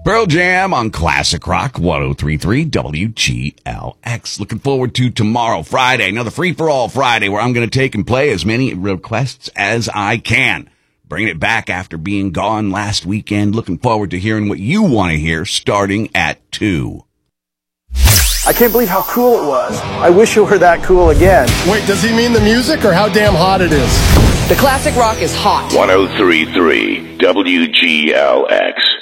Pearl Jam on Classic Rock 103.3 WGLX. Looking forward to tomorrow, Friday, another free-for-all Friday where I'm going to take and play as many requests as I can. Bringing it back after being gone last weekend. Looking forward to hearing what you want to hear starting at 2. I can't believe how cool it was. I wish it were that cool again. Wait, does he mean the music or how damn hot it is? The Classic Rock is hot. 103.3 WGLX.